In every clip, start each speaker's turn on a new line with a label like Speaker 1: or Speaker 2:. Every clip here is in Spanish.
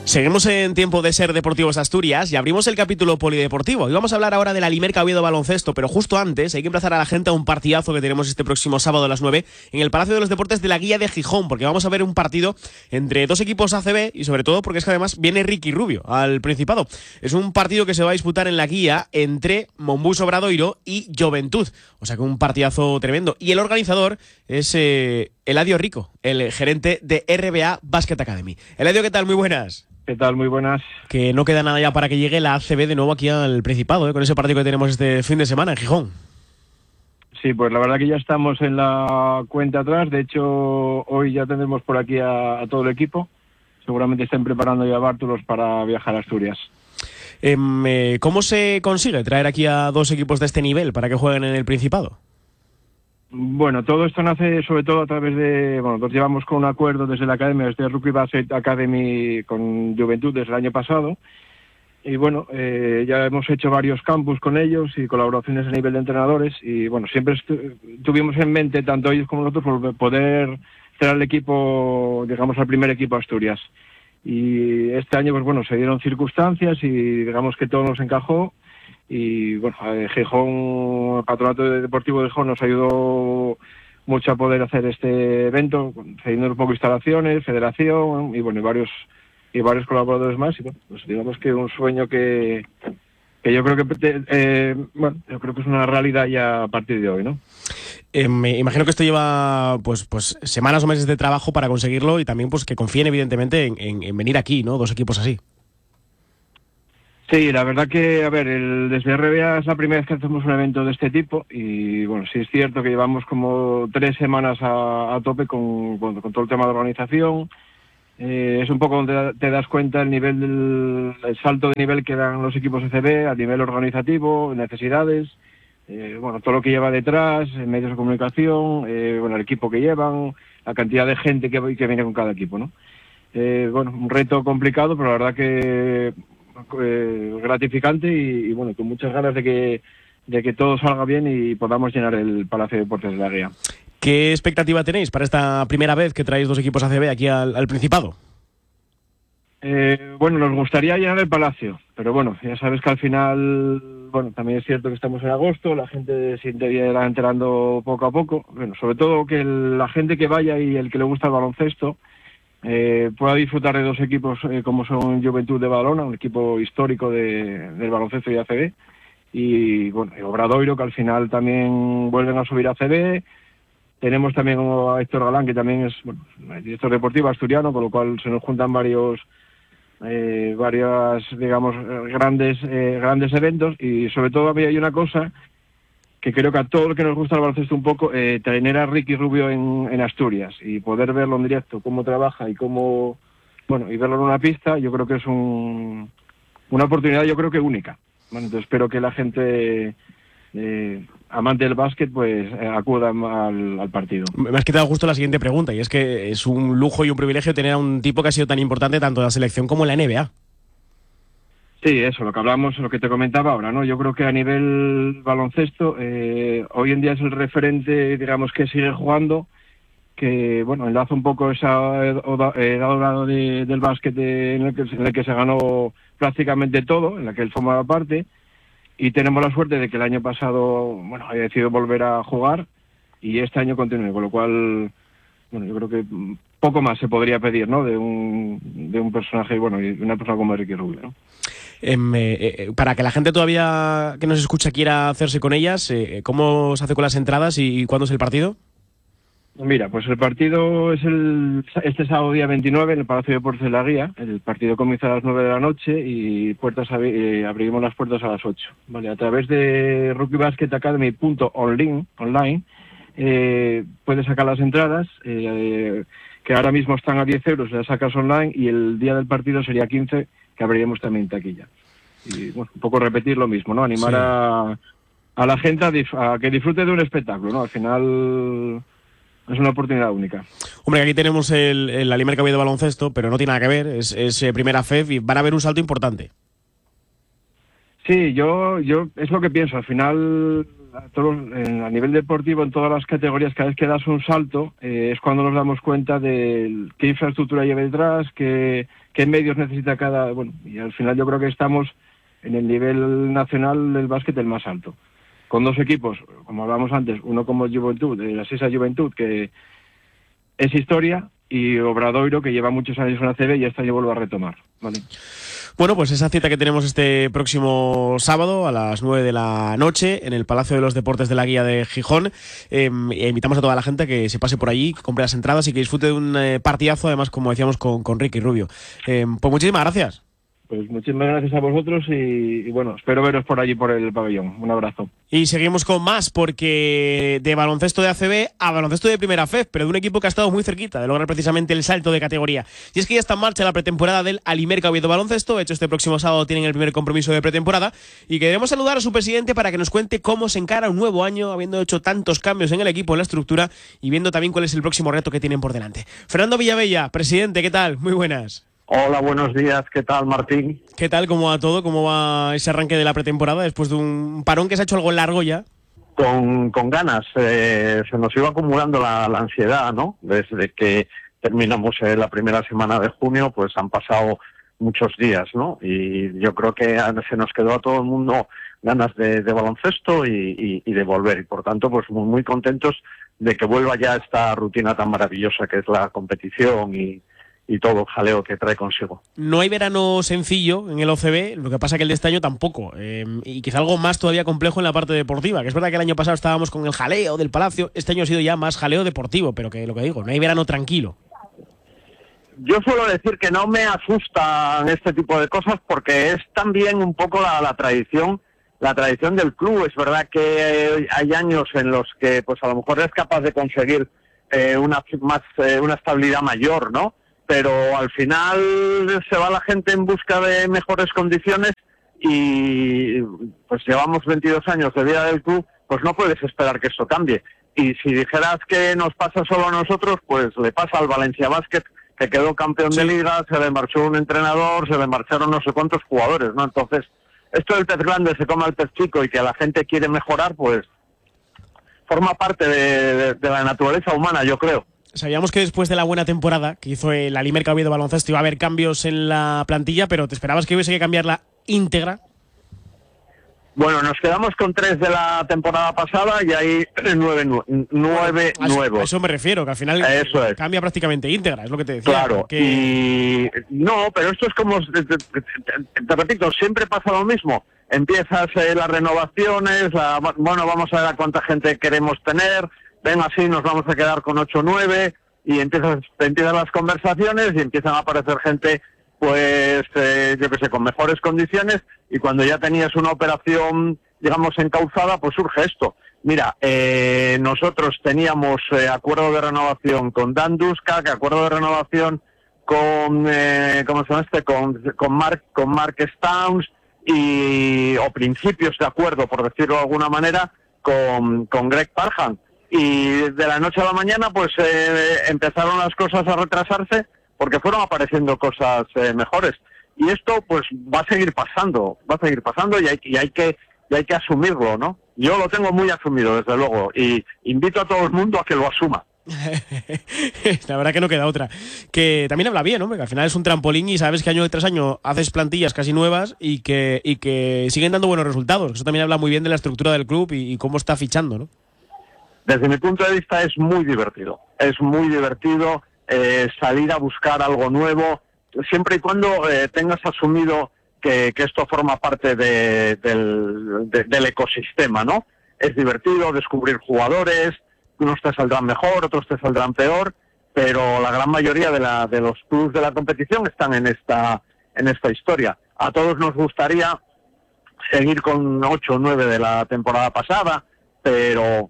Speaker 1: Seguimos en tiempo de Ser Deportivos Asturias y abrimos el capítulo polideportivo. Y vamos a hablar ahora de la Limerca Oviedo Baloncesto, pero justo antes hay que emplazar a la gente a un partidazo que tenemos este próximo sábado a las 9 en el Palacio de los Deportes de la Guía de Gijón, porque vamos a ver un partido entre dos equipos ACB y sobre todo porque es que además viene Ricky Rubio al Principado. Es un partido que se va a disputar en la Guía entre Monbus Obradoiro y Juventud, o sea que un partidazo tremendo. Y el organizador es Eladio Rico, el gerente de RBA Basket Academy. Eladio, ¿qué tal? Muy buenas.
Speaker 2: ¿Qué tal? Muy buenas.
Speaker 1: Que no queda nada ya para que llegue la ACB de nuevo aquí al Principado, con ese partido que tenemos este fin de semana en Gijón.
Speaker 2: Sí, pues la verdad que ya estamos en la cuenta atrás. De hecho, hoy ya tendremos por aquí a todo el equipo. Seguramente estén preparando ya bártulos para viajar a Asturias.
Speaker 1: ¿Cómo se consigue traer aquí a dos equipos de este nivel para que jueguen en el Principado?
Speaker 2: Bueno, todo esto nace sobre todo a través de... Bueno, nos llevamos con un acuerdo desde la Academia, desde Rugby Basket Academy con Juventud desde el año pasado. Y bueno, ya hemos hecho varios campus con ellos y colaboraciones a nivel de entrenadores. Y bueno, siempre tuvimos en mente, tanto ellos como nosotros, poder traer al equipo, digamos, al primer equipo Asturias. Y este año, pues bueno, se dieron circunstancias y digamos que todo nos encajó. Y bueno, Gijón, el Patronato Deportivo de Gijón nos ayudó mucho a poder hacer este evento, cediendo un poco instalaciones, federación y bueno, y varios colaboradores más. Y bueno, pues digamos que un sueño que yo creo que yo creo que es una realidad ya a partir de hoy, ¿no?
Speaker 1: Me imagino que esto lleva pues semanas o meses de trabajo para conseguirlo y también pues que confíen evidentemente en venir aquí, ¿no? Dos equipos así.
Speaker 2: Sí, la verdad que, a ver, desde RBA es la primera vez que hacemos un evento de este tipo y, bueno, sí es cierto que llevamos como 3 semanas a tope con todo el tema de organización. Es un poco donde te das cuenta el nivel el salto de nivel que dan los equipos ECB a nivel organizativo, necesidades, bueno, todo lo que lleva detrás, medios de comunicación, bueno, el equipo que llevan, la cantidad de gente que viene con cada equipo, ¿no? Bueno, un reto complicado, pero la verdad que gratificante y bueno, con muchas ganas de que todo salga bien y podamos llenar el Palacio de Deportes de la Guía.
Speaker 1: ¿Qué expectativa tenéis para esta primera vez que traéis dos equipos ACB aquí al Principado?
Speaker 2: Bueno, nos gustaría llenar el Palacio, pero bueno, ya sabes que al final, bueno, también es cierto que estamos en agosto, la gente se irá enterando poco a poco, bueno, sobre todo que la gente que vaya y el que le gusta el baloncesto pueda disfrutar de dos equipos como son Juventud de Badalona, un equipo histórico del baloncesto y ACB, y bueno, Obradoiro, que al final también vuelven a subir a ACB. Tenemos también a Héctor Galán, que también es director deportivo asturiano, con lo cual se nos juntan varias, digamos, grandes eventos, y sobre todo a mí hay una cosa que creo que a todo el que nos gusta el baloncesto un poco, tener a Ricky Rubio en Asturias y poder verlo en directo, cómo trabaja y cómo, bueno, y verlo en una pista, yo creo que es una oportunidad, yo creo que única. Bueno, entonces espero que la gente amante del básquet pues acuda al partido.
Speaker 1: Me has quitado justo la siguiente pregunta, y es que es un lujo y un privilegio tener a un tipo que ha sido tan importante tanto en la selección como en la NBA.
Speaker 2: Sí, eso, lo que hablamos, lo que te comentaba ahora, ¿no? Yo creo que a nivel baloncesto, hoy en día es el referente, digamos, que sigue jugando, que, bueno, enlaza un poco esa edad dorada del básquet en el que se ganó prácticamente todo, en la que él formaba parte, y tenemos la suerte de que el año pasado, bueno, haya decidido volver a jugar, y este año continúe, con lo cual, bueno, yo creo que poco más se podría pedir, ¿no? De un personaje, bueno, y una persona como Ricky Rubio, ¿no?
Speaker 1: Para que la gente todavía que nos escucha quiera hacerse con ellas, ¿cómo se hace con las entradas y cuándo es el partido?
Speaker 2: Mira, pues el partido es este sábado día 29 en el Palacio de Deportes de la Guía. El partido comienza a las 9 de la noche y abrimos las puertas a las 8. Vale, a través de rugbybasketacademy.online puedes sacar las entradas, que ahora mismo están a 10 euros, las sacas online, y el día del partido sería 15, que abriríamos también taquilla. Y bueno, un poco repetir lo mismo, ¿no? Animar sí a la gente a que disfrute de un espectáculo, ¿no? Al final es una oportunidad única.
Speaker 1: Hombre, aquí tenemos la Limerca Oviedo de baloncesto, pero no tiene nada que ver, es primera FEF y van a ver un salto importante.
Speaker 2: Sí, yo es lo que pienso. Al final a nivel deportivo, en todas las categorías, cada vez que das un salto, es cuando nos damos cuenta de qué infraestructura lleva detrás, qué medios necesita cada... Bueno, y al final yo creo que estamos en el nivel nacional del básquet el más alto. Con dos equipos, como hablábamos antes, uno como Juventud, la Sisa Juventud, que es historia, y Obradoiro, que lleva muchos años en la ACB y este año vuelve a retomar, ¿vale? Bueno,
Speaker 1: pues esa cita que tenemos este próximo sábado a las 9 de la noche en el Palacio de los Deportes de la Guía de Gijón. Invitamos a toda la gente que se pase por allí, que compre las entradas y que disfrute de un partidazo, además, como decíamos, con Ricky Rubio. Pues muchísimas gracias.
Speaker 2: Pues muchísimas gracias a vosotros y bueno, espero veros por allí por el pabellón. Un abrazo.
Speaker 1: Y seguimos con más, porque de baloncesto de ACB a baloncesto de Primera FEF, pero de un equipo que ha estado muy cerquita de lograr precisamente el salto de categoría. Y es que ya está en marcha la pretemporada del Alimerca Oviedo Baloncesto. De hecho, este próximo sábado tienen el primer compromiso de pretemporada y queremos saludar a su presidente para que nos cuente cómo se encara un nuevo año, habiendo hecho tantos cambios en el equipo, en la estructura, y viendo también cuál es el próximo reto que tienen por delante. Fernando Villavella, presidente, ¿qué tal? Muy buenas.
Speaker 3: Hola, buenos días. ¿Qué tal, Martín?
Speaker 1: ¿Qué tal? ¿Cómo va todo? ¿Cómo va ese arranque de la pretemporada después de un parón que se ha hecho algo largo ya?
Speaker 3: Con ganas. Se nos iba acumulando la ansiedad, ¿no? Desde que terminamos la primera semana de junio, pues han pasado muchos días, ¿no? Y yo creo que se nos quedó a todo el mundo ganas de baloncesto y de volver. Y por tanto, pues muy contentos de que vuelva ya esta rutina tan maravillosa que es la competición y todo el jaleo que trae consigo.
Speaker 1: No hay verano sencillo en el OCB, lo que pasa que el de este año tampoco, y quizá algo más todavía complejo en la parte deportiva, que es verdad que el año pasado estábamos con el jaleo del Palacio, este año ha sido ya más jaleo deportivo, pero que lo que digo, no hay verano tranquilo.
Speaker 3: Yo suelo decir que no me asustan este tipo de cosas porque es también un poco la tradición del club. Es verdad que hay años en los que pues a lo mejor es capaz de conseguir una estabilidad mayor, ¿no? Pero al final se va la gente en busca de mejores condiciones y pues llevamos 22 años de vida del club, pues no puedes esperar que esto cambie. Y si dijeras que nos pasa solo a nosotros, pues le pasa al Valencia Basket, que quedó campeón de liga, se le marchó un entrenador, se le marcharon no sé cuántos jugadores, ¿no? Entonces, esto del pez grande se come al pez chico y que la gente quiere mejorar, pues forma parte de la naturaleza humana, yo creo.
Speaker 1: Sabíamos que después de la buena temporada que hizo el Alimerca Oviedo Baloncesto iba a haber cambios en la plantilla, pero ¿te esperabas que hubiese que cambiarla íntegra?
Speaker 3: Bueno, nos quedamos con 3 de la temporada pasada y hay 9 nuevos.
Speaker 1: A eso me refiero, que al final cambia prácticamente íntegra, es lo que te decía.
Speaker 3: Claro, y no, pero esto es como, te repito, siempre pasa lo mismo. Empiezas las renovaciones, bueno, vamos a ver a cuánta gente queremos tener, venga, así nos vamos a quedar con 8 o 9, y empiezan las conversaciones y empiezan a aparecer gente, pues, yo qué sé, con mejores condiciones, y cuando ya tenías una operación, digamos, encauzada, pues surge esto. Mira, nosotros teníamos acuerdo de renovación con Dan Duskak, acuerdo de renovación con, ¿cómo se llama con Mark Stowns, o principios de acuerdo, por decirlo de alguna manera, con Greg Parham. Y de la noche a la mañana, pues empezaron las cosas a retrasarse porque fueron apareciendo cosas mejores. Y esto, pues, va a seguir pasando y hay que asumirlo, ¿no? Yo lo tengo muy asumido, desde luego, y invito a todo el mundo a que lo asuma.
Speaker 1: La verdad que no queda otra. Que también habla bien, ¿no? Porque al final es un trampolín y sabes que año tras año haces plantillas casi nuevas y que siguen dando buenos resultados. Eso también habla muy bien de la estructura del club y cómo está fichando, ¿no?
Speaker 3: Desde mi punto de vista es muy divertido. Es muy divertido salir a buscar algo nuevo, siempre y cuando tengas asumido que esto forma parte del ecosistema, ¿no? Es divertido descubrir jugadores, unos te saldrán mejor, otros te saldrán peor, pero la gran mayoría de los clubes de la competición están en esta historia. A todos nos gustaría seguir con 8 o 9 de la temporada pasada, pero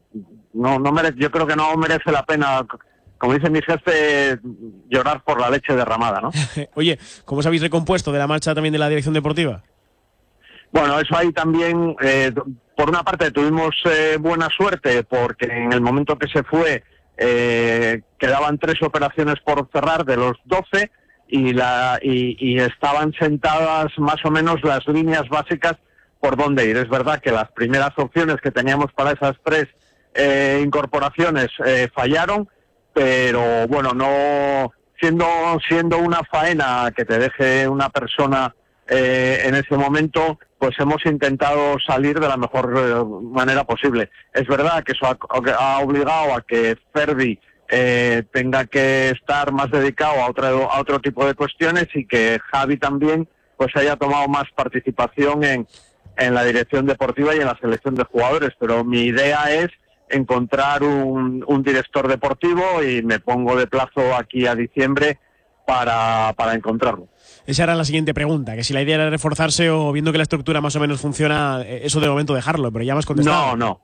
Speaker 3: yo creo que no merece la pena, como dice mi jefe, llorar por la leche derramada, ¿no?
Speaker 1: Oye, ¿cómo os habéis recompuesto de la marcha también de la dirección deportiva?
Speaker 3: Bueno, eso ahí también, por una parte tuvimos buena suerte, porque en el momento que se fue quedaban 3 operaciones por cerrar de los 12 y estaban sentadas más o menos las líneas básicas por dónde ir. Es verdad que las primeras opciones que teníamos para esas 3 incorporaciones fallaron, pero bueno, no siendo una faena que te deje una persona en ese momento, pues hemos intentado salir de la mejor manera posible. Es verdad que eso ha obligado a que Ferdi tenga que estar más dedicado a otro tipo de cuestiones, y que Javi también pues haya tomado más participación en la dirección deportiva y en la selección de jugadores. Pero mi idea es encontrar un director deportivo, y me pongo de plazo aquí a diciembre para encontrarlo.
Speaker 1: Esa era la siguiente pregunta, que si la idea era reforzarse, o viendo que la estructura más o menos funciona, eso de momento dejarlo, pero ya me has contestado.
Speaker 3: No.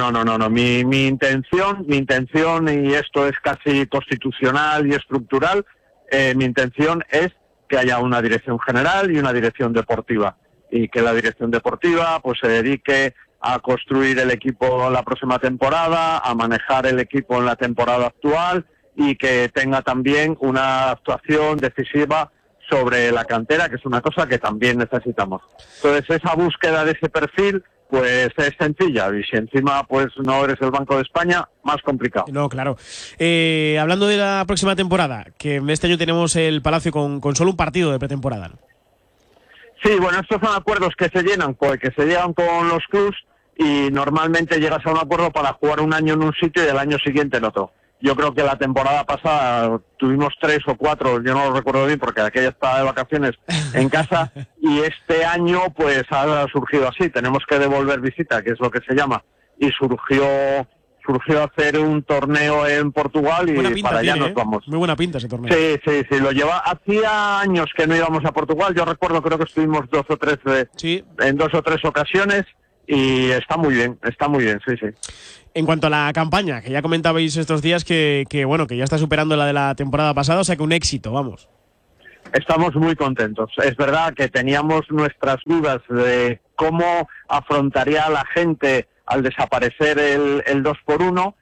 Speaker 3: Mi intención, y esto es casi constitucional y estructural, mi intención es que haya una dirección general y una dirección deportiva, y que la dirección deportiva pues se dedique a construir el equipo la próxima temporada, a manejar el equipo en la temporada actual, y que tenga también una actuación decisiva sobre la cantera, que es una cosa que también necesitamos. Entonces, esa búsqueda de ese perfil pues es sencilla, y si encima pues no eres el Banco de España, más complicado.
Speaker 1: No, claro. Hablando de la próxima temporada, que este año tenemos el Palacio con solo un partido de pretemporada, ¿no?
Speaker 3: Sí, bueno, estos son acuerdos que se llegan con los clubs, y normalmente llegas a un acuerdo para jugar un año en un sitio y el año siguiente en otro. Yo creo que la temporada pasada tuvimos 3 o 4, yo no lo recuerdo bien porque aquella estaba de vacaciones en casa, y este año pues ha surgido así, tenemos que devolver visita, que es lo que se llama, y surgió hacer un torneo en Portugal, y para allá nos vamos.
Speaker 1: Muy buena pinta ese torneo.
Speaker 3: Sí, lo lleva. Hacía años que no íbamos a Portugal, yo recuerdo, creo que estuvimos 2 o 3 en 2 o 3 ocasiones, y está muy bien, sí.
Speaker 1: En cuanto a la campaña, que ya comentabais estos días que bueno, que ya está superando la de la temporada pasada, o sea que un éxito, vamos.
Speaker 3: Estamos muy contentos. Es verdad que teníamos nuestras dudas de cómo afrontaría la gente al desaparecer el 2x1,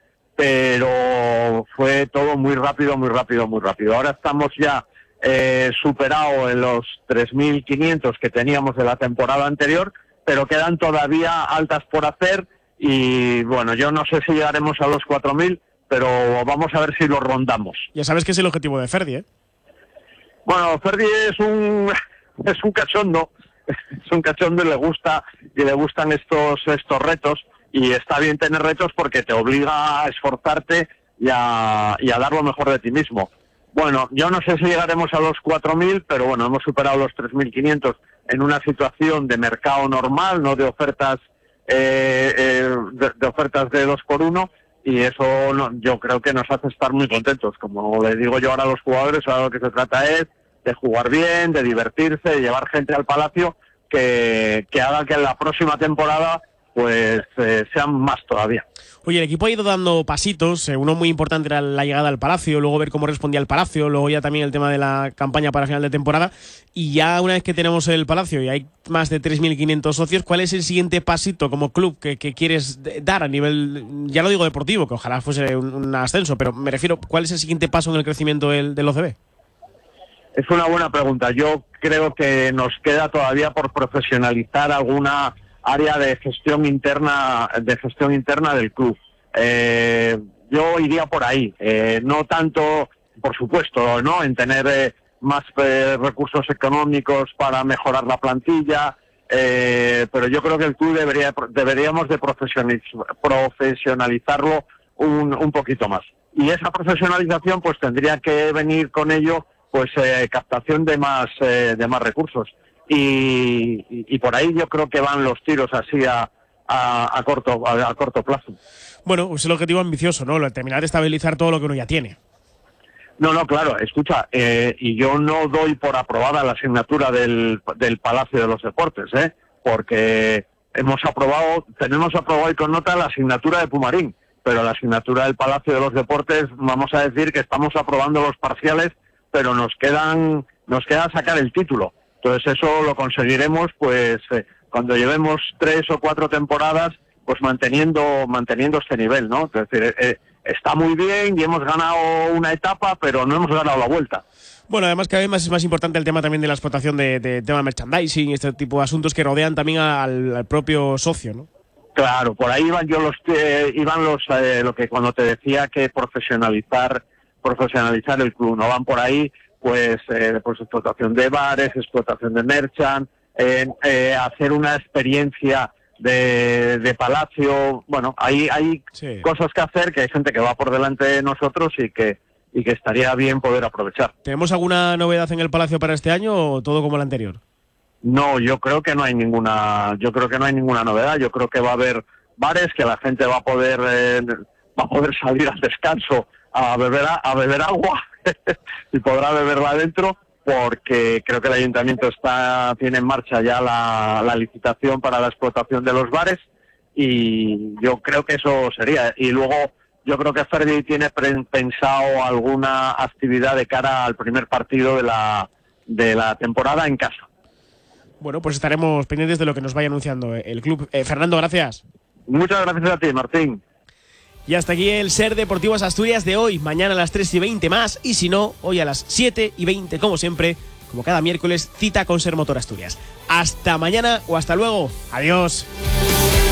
Speaker 3: pero fue todo muy rápido. Ahora estamos ya superados en los 3.500 que teníamos de la temporada anterior, pero quedan todavía altas por hacer. Y bueno, yo no sé si llegaremos a los 4.000, pero vamos a ver si lo rondamos.
Speaker 1: Ya sabes que es el objetivo de Ferdi, ¿eh?
Speaker 3: Bueno, Ferdi es un cachondo, y le gustan estos retos, y está bien tener retos porque te obliga a esforzarte y a dar lo mejor de ti mismo. Bueno, yo no sé si llegaremos a los 4.000, pero bueno, hemos superado los 3.500 en una situación de mercado normal, no de ofertas de ofertas de 2x1, y eso yo creo que nos hace estar muy contentos. Como le digo yo ahora a los jugadores, ahora lo que se trata es de jugar bien, de divertirse, de llevar gente al Palacio que haga que en la próxima temporada pues sean más todavía.
Speaker 1: Oye, el equipo ha ido dando pasitos, uno muy importante era la llegada al Palacio, luego ver cómo respondía el Palacio, luego ya también el tema de la campaña para final de temporada, y ya una vez que tenemos el Palacio y hay más de 3.500 socios, ¿cuál es el siguiente pasito como club que quieres dar a nivel, ya no digo deportivo, que ojalá fuese un ascenso, pero me refiero, ¿cuál es el siguiente paso en el crecimiento del OCB?
Speaker 3: Es una buena pregunta. Yo creo que nos queda todavía por profesionalizar alguna área de gestión interna del club. Yo iría por ahí, no tanto, por supuesto, no en tener más recursos económicos para mejorar la plantilla, pero yo creo que el club deberíamos de profesionalizarlo un poquito más, y esa profesionalización pues tendría que venir con ello pues captación de más recursos. Y por ahí yo creo que van los tiros así a corto plazo.
Speaker 1: Bueno, es el objetivo ambicioso, ¿no? Terminar de estabilizar todo lo que uno ya tiene.
Speaker 3: No, claro, escucha, y yo no doy por aprobada la asignatura del Palacio de los Deportes, porque tenemos aprobado y con nota la asignatura de Pumarín, pero la asignatura del Palacio de los Deportes, vamos a decir que estamos aprobando los parciales, pero nos queda sacar el título. Entonces eso lo conseguiremos pues cuando llevemos 3 o 4 temporadas pues manteniendo este nivel, ¿no? Es decir, está muy bien y hemos ganado una etapa, pero no hemos ganado la vuelta.
Speaker 1: Bueno, además cada vez es más importante el tema también de la explotación de tema de merchandising, este tipo de asuntos que rodean también al propio socio, ¿no?
Speaker 3: Claro, por ahí iban lo que cuando te decía que profesionalizar el club, no van por ahí, pues explotación de bares, explotación de merchant, hacer una experiencia de palacio. Bueno, hay
Speaker 1: Sí.
Speaker 3: cosas que hacer, que hay gente que va por delante de nosotros y que estaría bien poder aprovechar.
Speaker 1: ¿Tenemos alguna novedad en el Palacio para este año o todo como el anterior?
Speaker 3: No, yo creo que no hay ninguna novedad. Yo creo que va a haber bares, que la gente va a poder salir al descanso a beber agua y podrá beberla dentro, porque creo que el ayuntamiento tiene en marcha ya la licitación para la explotación de los bares, y yo creo que eso sería. Y luego yo creo que Ferdi tiene pensado alguna actividad de cara al primer partido de la temporada en casa.
Speaker 1: Bueno, pues estaremos pendientes de lo que nos vaya anunciando el club. Fernando, gracias.
Speaker 3: Muchas gracias a ti, Martín.
Speaker 1: Y hasta aquí el Ser Deportivos Asturias de hoy. Mañana a las 3:20 más. Y si no, hoy a las 7:20, como siempre, como cada miércoles, cita con Ser Motor Asturias. Hasta mañana o hasta luego. Adiós.